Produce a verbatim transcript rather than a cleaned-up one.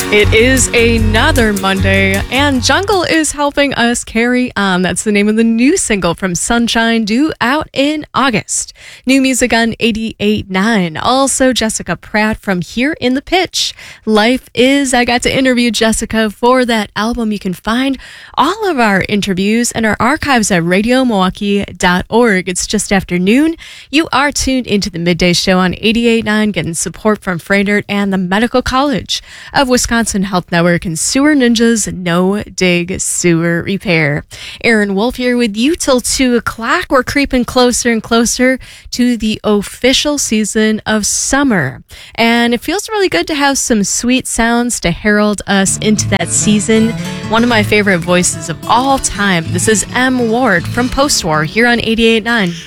It is another Monday, and Jungle is helping us carry on. That's the name of the new single from Sunshine, due out in August. New music on eighty-eight point nine. Also, Jessica Pratt from Here in the Pitch. Life Is. I got to interview Jessica for that album. You can find all of our interviews and our archives at radio milwaukee dot org. It's just after noon. You are tuned into the Midday Show on eighty-eight point nine, getting support from Froedtert and the Medical College of Wisconsin Health Network and Sewer Ninjas No Dig Sewer Repair. Aaron Wolf here with you till two o'clock. We're creeping closer and closer to the official season of summer. And it feels really good to have some sweet sounds to herald us into that season. One of my favorite voices of all time. This is M. Ward from Post-War here on eighty-eight point nine.